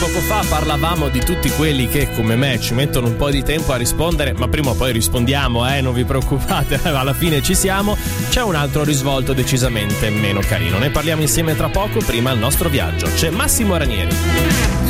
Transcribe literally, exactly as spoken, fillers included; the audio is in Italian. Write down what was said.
Poco fa parlavamo di tutti quelli che, come me, ci mettono un po' di tempo a rispondere, ma prima o poi rispondiamo, eh, non vi preoccupate, alla fine ci siamo. C'è un altro risvolto decisamente meno carino. Ne parliamo insieme tra poco, prima il nostro viaggio. C'è Massimo Ranieri.